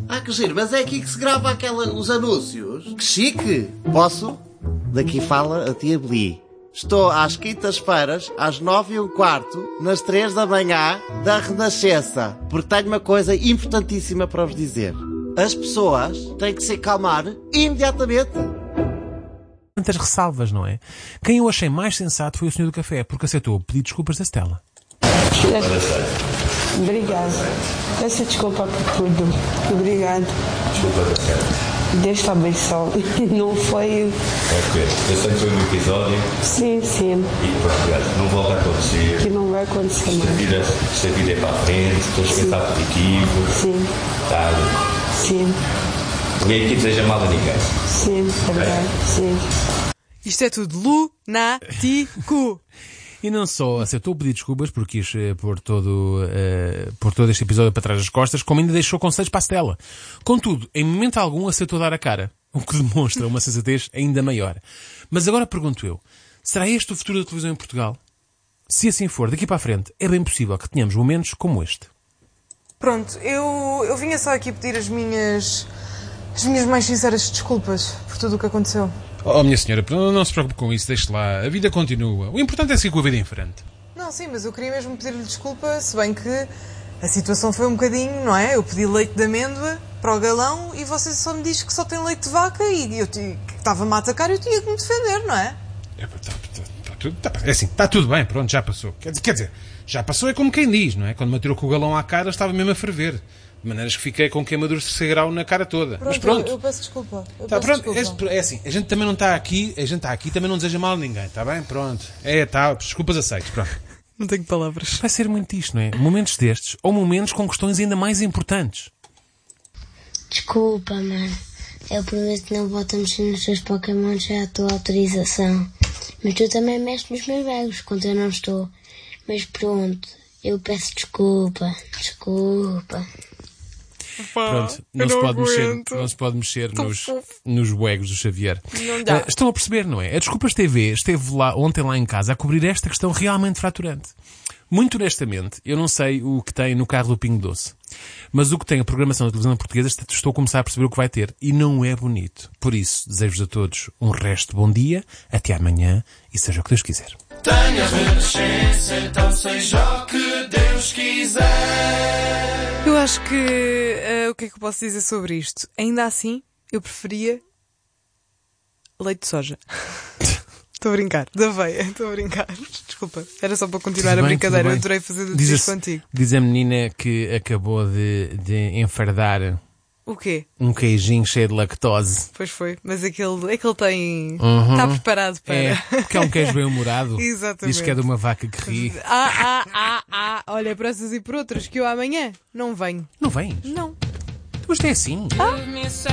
Ah, que giro, mas é aqui que se grava os anúncios. Que chique! Posso? Daqui fala a tia Beli. Estou às quintas-feiras, às 9h15, nas 3 da manhã, da Renascença. Porque tenho uma coisa importantíssima para vos dizer. As pessoas têm que se acalmar imediatamente. Tantas ressalvas, não é? Quem eu achei mais sensato foi o senhor do café, porque aceitou pedir desculpas da Stella. Obrigada. Peço desculpa por tudo. Obrigado. Desculpa da Stella. Deus te abençoe. Não foi... Ok. Eu sei que foi um episódio. Sim. E pronto, não volta a acontecer. Que não vai acontecer mais. Esta vida é para a frente, estou a pensar positivo. Sim. Tá. Sim. Ninguém aqui deseja mal a ninguém. Sim, é verdade. Sim. Isto é tudo lunático. E não só aceitou pedir desculpas porque quis pôr todo este episódio para trás das costas, como ainda deixou conselhos para a Stella. Contudo, em momento algum aceitou dar a cara, o que demonstra uma sensatez ainda maior. Mas agora pergunto eu, será este o futuro da televisão em Portugal? Se assim for, daqui para a frente, é bem possível que tenhamos momentos como este. Pronto, eu vinha só aqui pedir as minhas mais sinceras desculpas por tudo o que aconteceu. Oh, minha senhora, não se preocupe com isso, deixe lá. A vida continua. O importante é seguir com a vida em frente. Não, sim, mas eu queria mesmo pedir-lhe desculpa, se bem que a situação foi um bocadinho, não é? Eu pedi leite de amêndoa para o galão e você só me diz que só tem leite de vaca e eu estava-me a atacar e eu tinha que me defender, não é? É assim, está tudo bem, pronto, já passou. Quer dizer, já passou é como quem diz, não é? Quando me atirou com o galão à cara, estava mesmo a ferver. De maneiras que fiquei com queimaduras de terceiro grau na cara toda. Pronto, mas pronto. Eu peço desculpa. É assim, a gente também não está aqui, também não deseja mal a ninguém, está bem? Pronto. Desculpas aceites, pronto. Não tenho palavras. Vai ser muito isto, não é? Momentos destes, ou momentos com questões ainda mais importantes. Desculpa, mano. Eu prometo que não volto a mexer nos seus Pokémons já a tua autorização. Mas tu também mexes nos meus bagos quando eu não estou. Mas pronto, eu peço desculpa. Pronto, não se pode mexer nos buegos do Xavier. Estão a perceber, não é? A Desculpas TV esteve ontem lá em casa a cobrir esta questão realmente fraturante. Muito honestamente, eu não sei o que tem no carro do Pingo Doce. Mas o que tem a programação da televisão portuguesa, estou a começar a perceber o que vai ter. E não é bonito. Por isso, desejo-vos a todos um resto de bom dia, até amanhã e seja o que Deus quiser. Tenha renascença, então seja o que Deus quiser. Eu acho que... o que é que eu posso dizer sobre isto? Ainda assim, eu preferia leite de soja. Estou a brincar, da aveia, estou a brincar. Desculpa, era só para continuar a brincadeira. Eu adorei fazer isto contigo. Diz a menina que acabou de enfardar... O quê? Um queijinho cheio de lactose. Pois foi, mas aquele tem... Está preparado para... É, porque é um queijo bem humorado. Exatamente. Diz que é de uma vaca que ri. Olha, por essas e por outras, que eu amanhã não venho. Não vens? Não. Tu és assim?